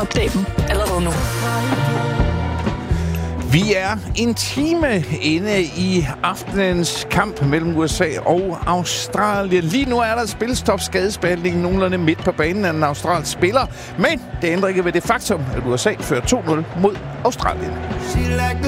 Opdag dem allerede nu. Vi er en time inde i aftenens kamp mellem USA og Australien. Lige nu er der spilstop-skadesbehandling nogenlunde midt på banen af en australsk spiller. Men det ændrer ikke ved det faktum, at USA fører 2-0 mod Australien.